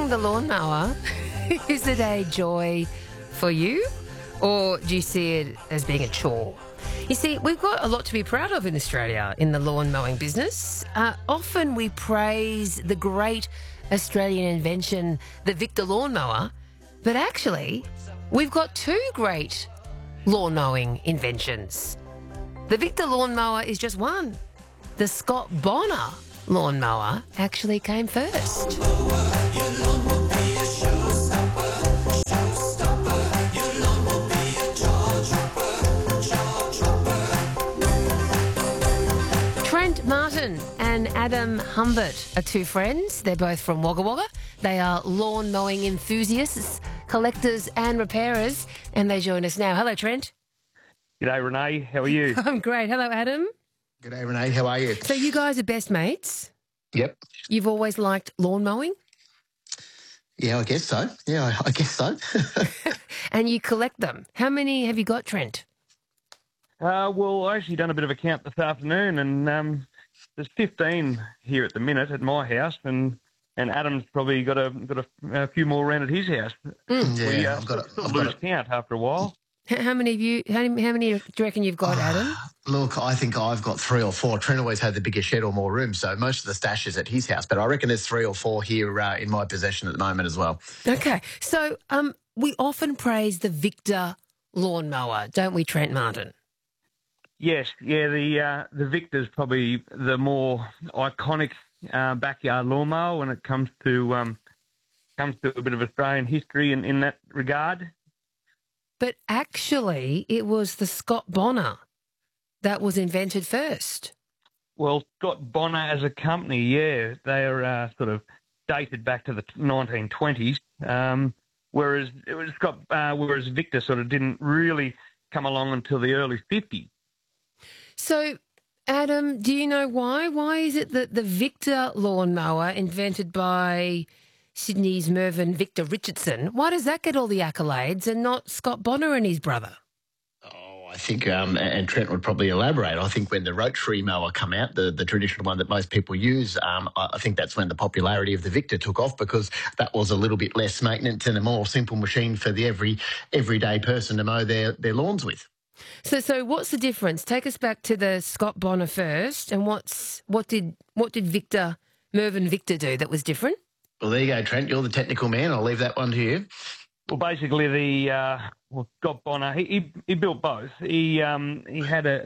Owning the lawnmower, is it a joy for you, or do you see it as being a chore? You see, we've got a lot to be proud of in Australia in the lawn mowing business. Often we praise the great Australian invention, the Victor lawnmower, but actually we've got two great lawn mowing inventions. The Victor lawnmower is just one. The Scott Bonner lawnmower actually came first. Trent Martin and Adam Humbert are two friends. They're both from Wagga Wagga. They are lawn mowing enthusiasts, collectors and repairers, and they join us now. Hello, Trent. G'day, Renee. How are you? I'm great. Hello, Adam. G'day, Renee. How are you? So you guys are best mates? Yep. You've always liked lawn mowing? Yeah, I guess so. Yeah, I guess so. And you collect them. How many have you got, Trent? Well, I actually done a bit of a count this afternoon, and there's 15 here at the minute at my house, and Adam's probably got a few more around at his house. Yeah, I've lose count after a while. How many of you? How many do you reckon you've got, Adam? Look, I think I've got 3 or 4. Trent always had the bigger shed or more room, so most of the stash is at his house. But I reckon there's 3 or 4 here in my possession at the moment as well. Okay, so we often praise the Victor lawnmower, don't we, Trent Martin? Yes, yeah. The Victor's probably the more iconic backyard lawnmower when it comes to a bit of Australian history in that regard. But actually, it was the Scott Bonner that was invented first. Well, Scott Bonner as a company, yeah, they are sort of dated back to the 1920s. Whereas Victor sort of didn't really come along until the early 50s. So, Adam, do you know why? Why is it that the Victor lawnmower, invented by Sydney's Mervyn Victor Richardson, why does that get all the accolades and not Scott Bonner and his brother? I think, and Trent would probably elaborate, I think when the rotary mower come out, the traditional one that most people use, I think that's when the popularity of the Victor took off, because that was a little bit less maintenance and a more simple machine for the everyday person to mow their lawns with. So what's the difference? Take us back to the Scott Bonner first, and what did Mervyn Victor do that was different? Well, there you go, Trent. You're the technical man. I'll leave that one to you. Well, basically, Scott Bonner, he built both. He had a